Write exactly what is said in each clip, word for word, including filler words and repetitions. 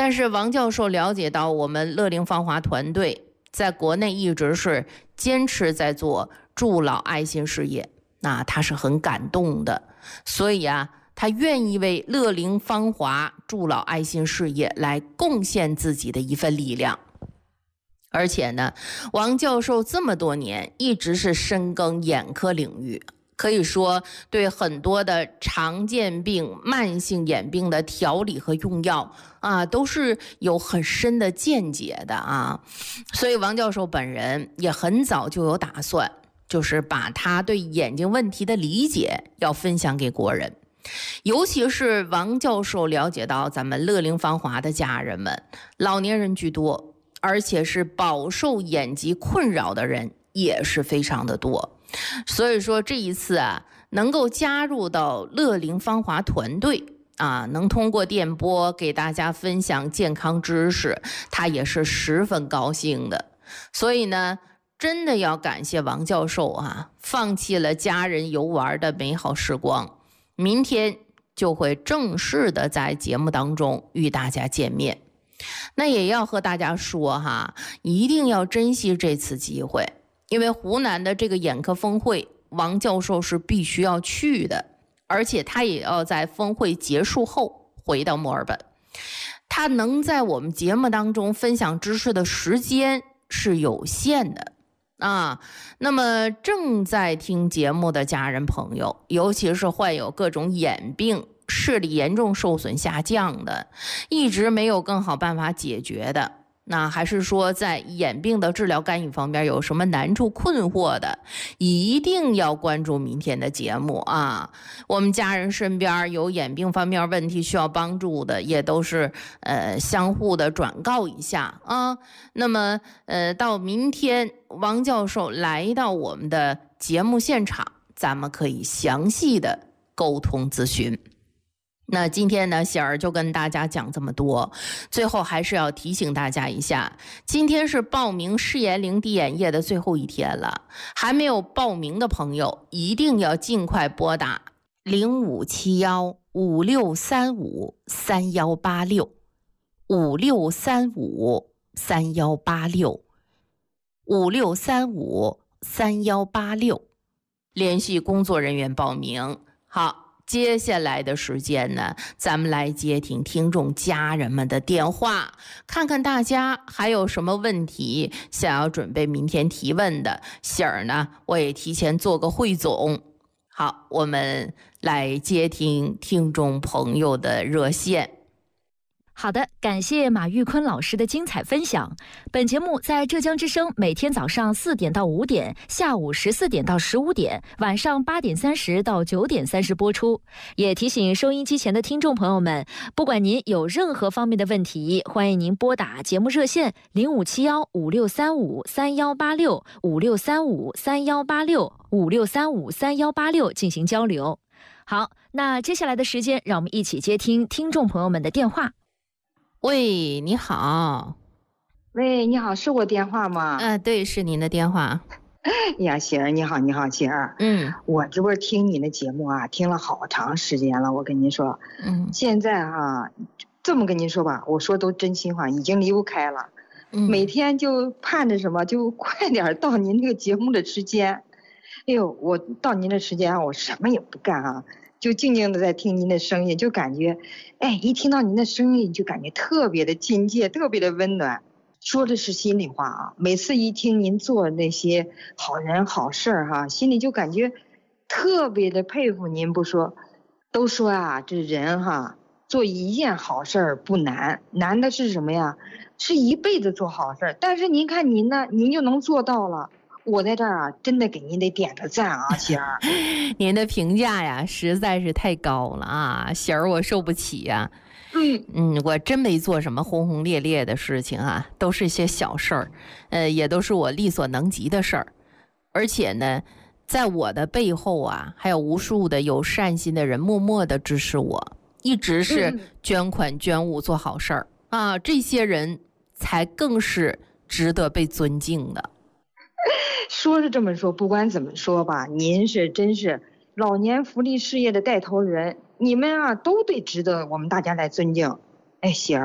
但是王教授了解到我们乐龄芳华团队在国内一直是坚持在做助老爱心事业，那他是很感动的，所以啊，他愿意为乐龄芳华助老爱心事业来贡献自己的一份力量。而且呢，王教授这么多年一直是深耕眼科领域，可以说对很多的常见病、慢性眼病的调理和用药啊，都是有很深的见解的啊。所以王教授本人也很早就有打算，就是把他对眼睛问题的理解要分享给国人。尤其是王教授了解到咱们乐龄芳华的家人们，老年人居多，而且是饱受眼疾困扰的人也是非常的多。所以说这一次啊，能够加入到乐龄芳华团队啊，能通过电波给大家分享健康知识，他也是十分高兴的。所以呢，真的要感谢王教授啊，放弃了家人游玩的美好时光，明天就会正式的在节目当中与大家见面。那也要和大家说哈，一定要珍惜这次机会，因为湖南的这个眼科峰会，王教授是必须要去的，而且他也要在峰会结束后回到墨尔本。他能在我们节目当中分享知识的时间是有限的啊。那么正在听节目的家人朋友，尤其是患有各种眼病、视力严重受损下降的，一直没有更好办法解决的，那还是说在眼病的治疗干预方面有什么难处困惑的，一定要关注明天的节目啊。我们家人身边有眼病方面问题需要帮助的，也都是呃相互的转告一下啊。那么呃到明天王教授来到我们的节目现场，咱们可以详细的沟通咨询。那今天呢，喜儿就跟大家讲这么多，最后还是要提醒大家一下，今天是报名视颜灵滴眼液的最后一天了，还没有报名的朋友一定要尽快拨打零五七幺五六三五三幺八六五六三五三幺八六五六三五三幺八六，联系工作人员报名。好。接下来的时间呢，咱们来接听听众家人们的电话，看看大家还有什么问题想要准备明天提问的。喜儿呢，我也提前做个汇总。好，我们来接听听众朋友的热线。 好的，感谢马玉坤老师的精彩分享。本节目在浙江之声每天早上四点到五点，下午十四点到十五点，晚上八点三十到九点三十播出。也提醒收音机前的听众朋友们，不管您有任何方面的问题，欢迎您拨打节目热线零五七幺五六三五三幺八六五六三五三幺八六五六三五三幺八六进行交流。好，那接下来的时间，让我们一起接听听众朋友们的电话。 喂，你好。 喂，你好，是我电话吗？ 嗯、呃，对，是您的电话。 呀，喜儿，你好，你好，喜儿。 嗯， 我这不是听你的节目啊，听了好长时间了。我跟您说， 嗯， 现在哈、啊，这么跟您说吧，我说都真心话，已经离不开了。 嗯， 每天就盼着什么，就快点到您这个节目的时间。哎呦，我到您的时间，我什么也不干啊。就静静的在听您的声音，就感觉，哎，一听到您的声音就感觉特别的亲切，特别的温暖。说的是心里话啊，每次一听您做那些好人好事儿、啊、哈，心里就感觉特别的佩服您。不说，都说啊，这人哈做一件好事儿不难，难的是什么呀？是一辈子做好事儿。但是您看您呢，您就能做到了。我在这儿啊，真的给您得点个赞啊，喜儿。 您的评价呀，实在是太高了啊，喜儿我受不起呀、啊。嗯嗯，我真没做什么轰轰烈烈的事情啊，都是一些小事儿，呃，也都是我力所能及的事儿。而且呢，在我的背后啊，还有无数的有善心的人默默的支持我，一直是捐款捐物做好事儿、嗯、啊，这些人才更是值得被尊敬的。 说是这么说，不管怎么说吧，您是真是老年福利事业的带头人，你们啊都得值得我们大家来尊敬。哎，喜儿，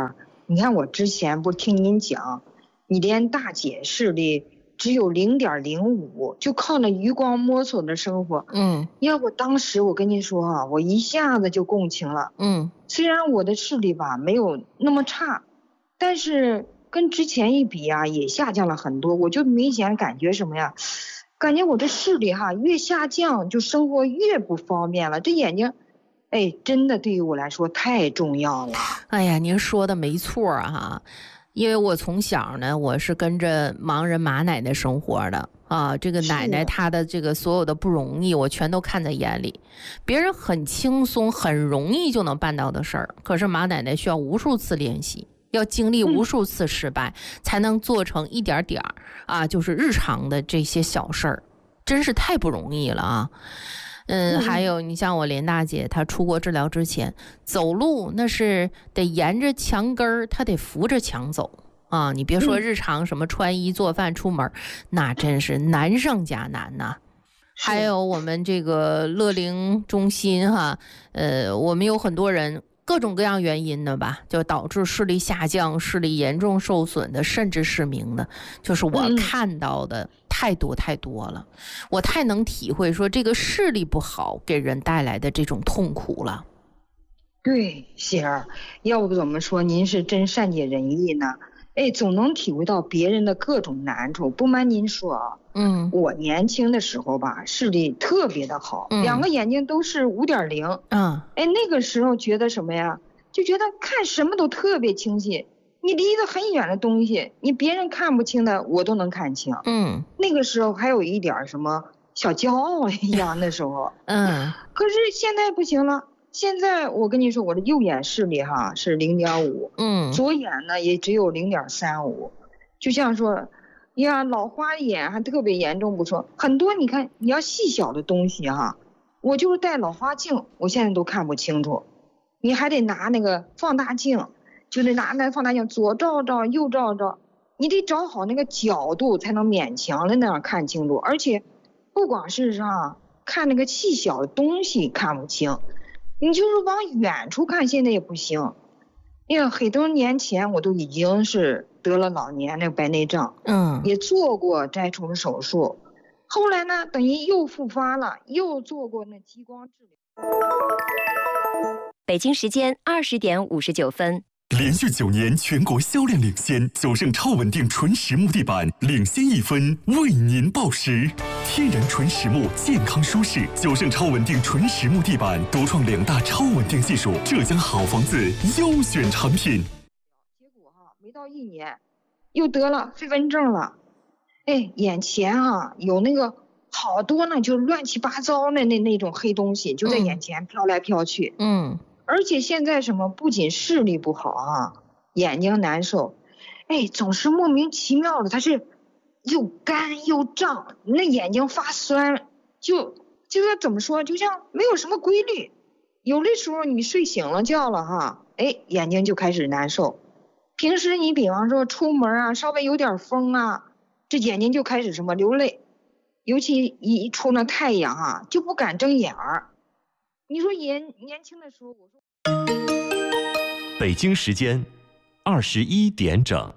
你看我之前不听您讲，你连大姐视力只有零点零五，就靠那余光摸索的生活。 嗯， 要不当时我跟你说啊，我一下子就共情了。 嗯， 虽然我的视力吧没有那么差，但是跟之前一比啊，也下降了很多。我就明显感觉什么呀？感觉我的视力哈越下降，就生活越不方便了。这眼睛，哎，真的对于我来说太重要了。 哎呀，您说的没错哈。因为我从小呢，我是跟着盲人马奶奶生活的啊，这个奶奶她的这个所有的不容易，我全都看在眼里。别人很轻松、很容易就能办到的事儿，可是马奶奶需要无数次练习，要经历无数次失败，嗯、才能做成一点点儿啊，就是日常的这些小事儿，真是太不容易了啊。嗯，还有你像我连大姐，她出国治疗之前走路那是得沿着墙根儿，她得扶着墙走啊！你别说日常什么穿衣做饭出门，那真是难上加难呐、啊。还有我们这个乐龄中心哈，呃，我们有很多人各种各样原因的吧，就导致视力下降、视力严重受损的，甚至失明的，就是我看到的太多太多了。嗯、我太能体会说这个视力不好给人带来的这种痛苦了。 对，喜儿，要不怎么说您是真善解人意呢？哎，总能体会到别人的各种难处。不瞒您说啊，嗯，我年轻的时候吧，视力特别的好，嗯、两个眼睛都是五点零，嗯，哎，那个时候觉得什么呀？就觉得看什么都特别清晰。你离得很远的东西，你别人看不清的，我都能看清。嗯，那个时候还有一点什么小骄傲一样，那时候，嗯，可是现在不行了。现在我跟你说，我的右眼视力哈是零点五，嗯，左眼呢也只有零点三五，就像说，呀老花眼还特别严重不说，很多你看你要细小的东西哈，我就是戴老花镜，我现在都看不清楚，你还得拿那个放大镜，就得拿那放大镜左照照右照照，你得找好那个角度才能勉强的那样看清楚，而且不光是上看那个细小的东西看不清。你就是往远处看，现在也不行。哎呀，很多年前我都已经是得了老年那个白内障，嗯，也做过摘除手术，后来呢，等于又复发了，又做过那激光治疗。 北京时间二十点五十九分。 连续九年全国销量领先，九盛超稳定纯实木地板领先一分，为您报时。天然纯实木，健康舒适。九盛超稳定纯实木地板独创两大超稳定技术，浙江好房子优选产品。 结果哈、啊，没到一年，又得了飞蚊症了。哎，眼前啊有那个好多呢，就乱七八糟的那那种黑东西，就在眼前飘来飘去。嗯。而且现在什么不仅视力不好啊，眼睛难受，哎，总是莫名其妙的，它是又干又胀，那眼睛发酸，就就是怎么说，就像没有什么规律。有的时候你睡醒了觉了哈，哎，眼睛就开始难受。平时你比方说出门啊，稍微有点风啊，这眼睛就开始什么流泪，尤其一出了太阳啊，就不敢睁眼儿。你说年年轻的时候，我说。 北京时间二十一点整。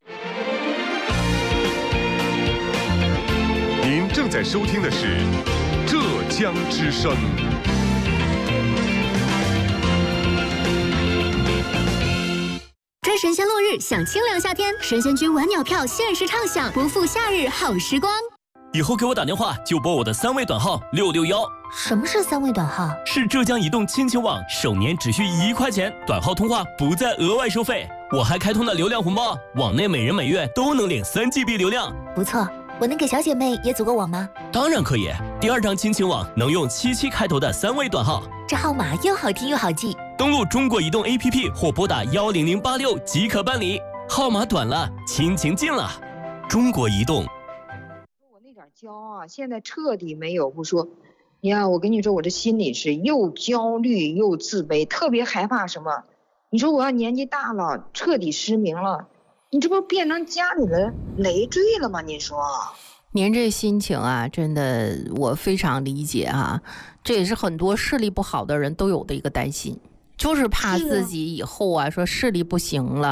您正在收听的是浙江之声。 追神仙落日，享清凉夏天，神仙居晚鸟票限时畅享，不负夏日好时光。 以后给我打电话就拨我的三位短号六六幺。 什么是三位短号？ 是浙江移动亲情网，首年只需一块钱，短号通话不再额外收费。我还开通了流量红包，网内每人每月都能领三 G B 流量。 不错，我能给小姐妹也组个网吗？ 当然可以，第二张亲情网能用七七开头的三位短号， 这号码又好听又好记。 登录中国移动 A P P 或拨打幺零零八六即可办理。号码短了，亲情近了。中国移动。 骄傲，现在彻底没有不说。你看，我跟你说，我这心里是又焦虑又自卑，特别害怕什么？你说我要年纪大了，彻底失明了，你这不变成家里的累赘了吗？你说， 您这心情啊，真的我非常理解啊。这也是很多视力不好的人都有的一个担心，就是怕自己以后啊，说视力不行了。